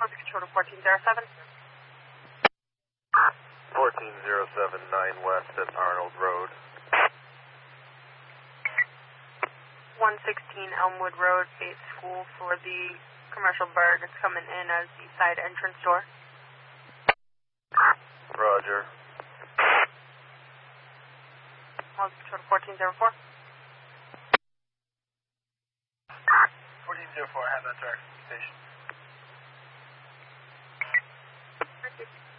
What's control to 1407? 14079 West at Arnold Road. 116 Elmwood Road, Bates School for the commercial bird. It's coming in as the side entrance door. Roger. What's control to 1404? 1404, have that direct station. Thank you.